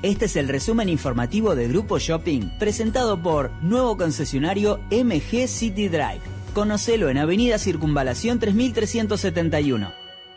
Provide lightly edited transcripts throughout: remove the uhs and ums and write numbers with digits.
Este es el resumen informativo de Grupo Shopping, presentado por nuevo concesionario MG City Drive. Conocelo en Avenida Circunvalación 3371.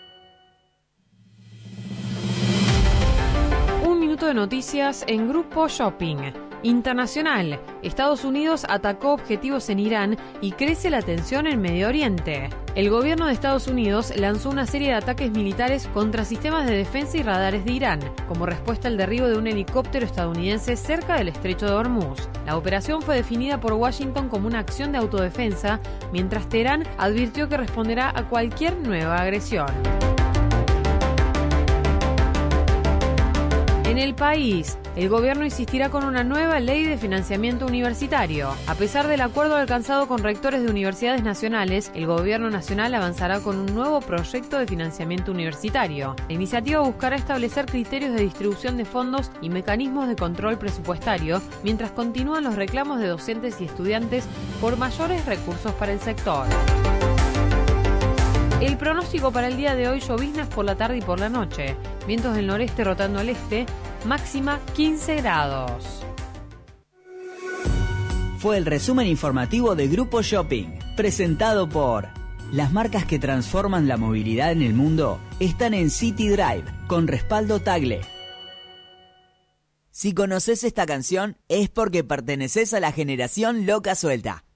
Un minuto de noticias en Grupo Shopping. Internacional. Estados Unidos atacó objetivos en Irán y crece la tensión en Medio Oriente. El gobierno de Estados Unidos lanzó una serie de ataques militares contra sistemas de defensa y radares de Irán, como respuesta al derribo de un helicóptero estadounidense cerca del estrecho de Hormuz. La operación fue definida por Washington como una acción de autodefensa, mientras Teherán advirtió que responderá a cualquier nueva agresión. En el país, el gobierno insistirá con una nueva ley de financiamiento universitario. A pesar del acuerdo alcanzado con rectores de universidades nacionales, el gobierno nacional avanzará con un nuevo proyecto de financiamiento universitario. La iniciativa buscará establecer criterios de distribución de fondos y mecanismos de control presupuestario, mientras continúan los reclamos de docentes y estudiantes por mayores recursos para el sector. El pronóstico para el día de hoy: lloviznas por la tarde y por la noche. Vientos del noreste rotando al este, máxima 15 grados. Fue el resumen informativo de Grupo Shopping, presentado por... Las marcas que transforman la movilidad en el mundo están en City Drive, con respaldo Tagle. Si conoces esta canción, es porque perteneces a la generación loca suelta.